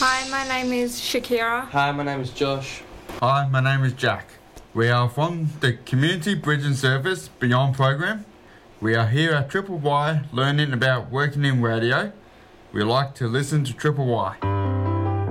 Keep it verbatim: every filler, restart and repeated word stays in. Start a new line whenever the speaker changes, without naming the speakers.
Hi, my name is Shakira.
Hi, my name is Josh.
Hi, my name is Jack. We are from the Community Bridging Service Beyond program. We are here at Triple Y learning about working in radio. We like to listen to Triple Y.